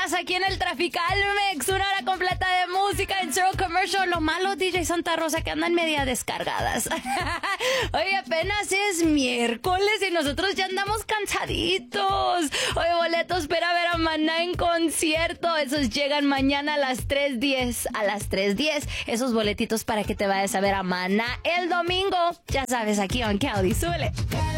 estás aquí en el Traficalmex, una hora completa de música en Zero Commercial. Los malos DJ Santa Rosa que andan media descargadas. Oye, apenas es miércoles y nosotros ya andamos cansaditos. Oye, boletos para ver a Maná en concierto. Esos llegan mañana a las 3:10. A las 3:10. Esos boletitos para que te vayas a ver a Maná el domingo. Ya sabes, aquí en Cali. Súbele.